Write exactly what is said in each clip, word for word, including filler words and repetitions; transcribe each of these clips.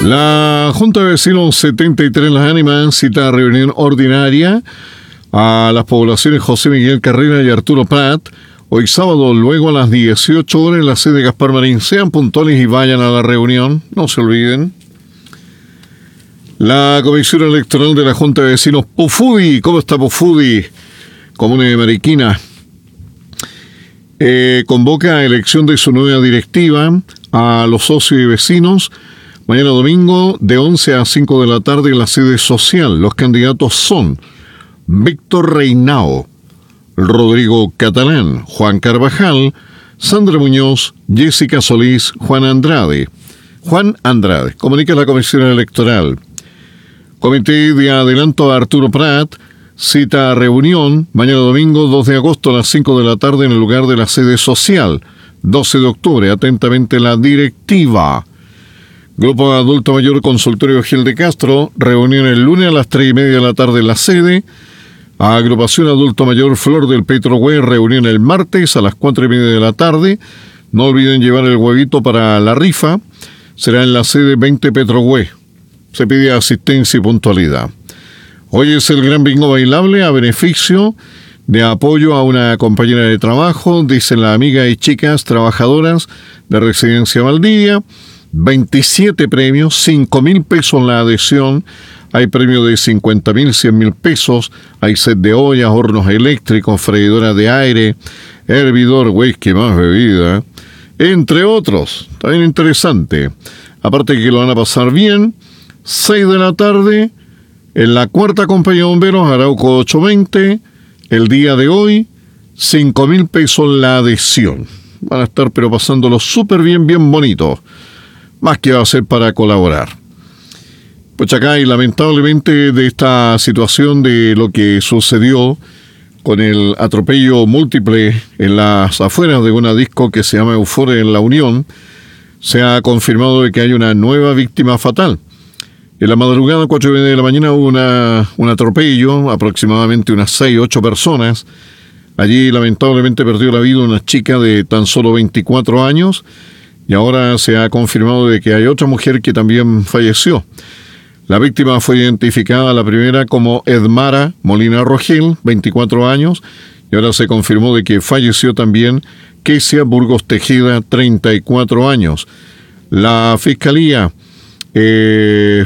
La Junta de Vecinos setenta y tres Las Ánimas cita a reunión ordinaria a las poblaciones José Miguel Carrera y Arturo Prat hoy sábado, luego a las dieciocho horas en la sede de Gaspar Marín. Sean puntuales y vayan a la reunión, no se olviden. La Comisión Electoral de la Junta de Vecinos Pufudi, ¿cómo está Pufudi? Comuna de Mariquina. Eh, convoca a elección de su nueva directiva a los socios y vecinos mañana domingo de once a cinco de la tarde en la sede social. Los candidatos son Víctor Reinao, Rodrigo Catalán, Juan Carvajal, Sandra Muñoz, Jessica Solís, Juan Andrade. Juan Andrade, comunica la Comisión Electoral. Comité de Adelanto a Arturo Prat cita a reunión mañana domingo dos de agosto a las cinco de la tarde en el lugar de la sede social. doce de octubre, atentamente la directiva. Grupo Adulto Mayor Consultorio Gil de Castro, reunión el lunes a las tres y media de la tarde en la sede. Agrupación Adulto Mayor Flor del Petrohue, reunión el martes a las cuatro y media de la tarde. No olviden llevar el huevito para la rifa. Será en la sede veinte Petrohue. Se pide asistencia y puntualidad. Hoy es el gran bingo bailable a beneficio de apoyo a una compañera de trabajo, dicen las amigas y chicas trabajadoras de Residencia Valdivia. veintisiete premios, cinco mil pesos la adhesión. Hay premio de cincuenta mil, cien mil pesos. Hay set de ollas, hornos eléctricos, freidora de aire, hervidor, whisky más bebida, entre otros. Está bien interesante. Aparte que lo van a pasar bien. seis de la tarde en la cuarta compañía de bomberos, Arauco ochocientos veinte. El día de hoy, cinco mil pesos la adhesión. Van a estar pero pasándolo súper bien, bien bonito. Más que va a ser para colaborar. Pues acá, y lamentablemente de esta situación de lo que sucedió con el atropello múltiple en las afueras de una disco que se llama Euforia en La Unión, se ha confirmado de que hay una nueva víctima fatal. En la madrugada, cuatro y media de la mañana, hubo una, un atropello, aproximadamente unas seis, ocho personas. Allí lamentablemente perdió la vida una chica de tan solo veinticuatro años. Y ahora se ha confirmado de que hay otra mujer que también falleció. La víctima fue identificada, la primera, como Edmara Molina Rogel, veinticuatro años, y ahora se confirmó de que falleció también Kesia Burgos Tejeda, treinta y cuatro años. La Fiscalía eh,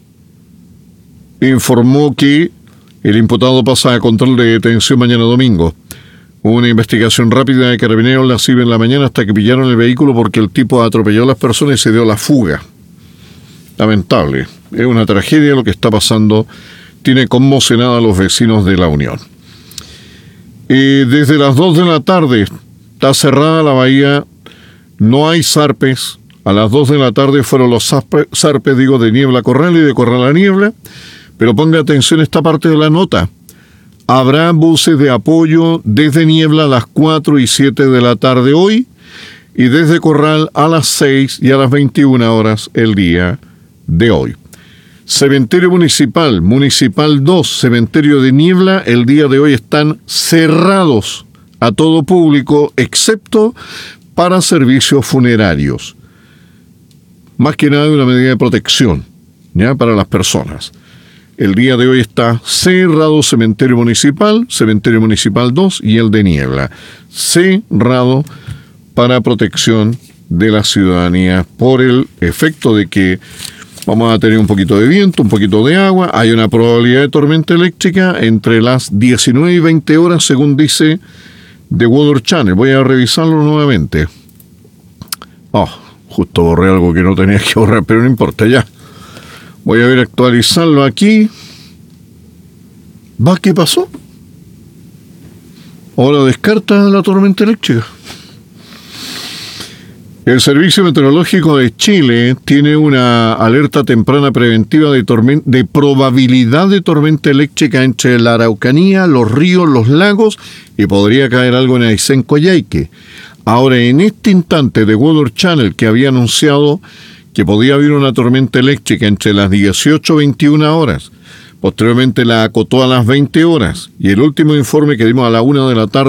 informó que el imputado pasa a control de detención mañana domingo. Hubo una investigación rápida de Carabineros las nueve en la mañana hasta que pillaron el vehículo porque el tipo atropelló a las personas y se dio la fuga. Lamentable. Es una tragedia lo que está pasando. Tiene conmocionada a los vecinos de La Unión. Y desde las dos de la tarde está cerrada la bahía. No hay zarpes. A las dos de la tarde fueron los zarpes, digo, de Niebla a Corral y de Corral a Niebla. Pero ponga atención a esta parte de la nota. Habrá buses de apoyo desde Niebla a las cuatro y siete de la tarde hoy y desde Corral a las seis y a las veintiuna horas el día de hoy. Cementerio Municipal, Municipal dos, Cementerio de Niebla, el día de hoy están cerrados a todo público excepto para servicios funerarios. Más que nada una medida de protección, ¿ya? Para las personas. El día de hoy está cerrado Cementerio Municipal, Cementerio Municipal dos y el de Niebla. Cerrado para protección de la ciudadanía por el efecto de que vamos a tener un poquito de viento, un poquito de agua. Hay una probabilidad de tormenta eléctrica entre las diecinueve y veinte horas, según dice The Weather Channel. Voy a revisarlo nuevamente. Oh, justo borré algo que no tenía que borrar, pero no importa, ya. Voy a ver, actualizarlo aquí. ¿Va? ¿Qué pasó? Ahora descarta la tormenta eléctrica. El Servicio Meteorológico de Chile tiene una alerta temprana preventiva de, tormenta, de probabilidad de tormenta eléctrica entre la Araucanía, los ríos, los lagos y podría caer algo en Aysén, Coyhaique. Ahora, en este instante, The Weather Channel, que había anunciado que podía haber una tormenta eléctrica entre las dieciocho y veintiuna horas. Posteriormente la acotó a las veinte horas. Y el último informe que dimos a la una de la tarde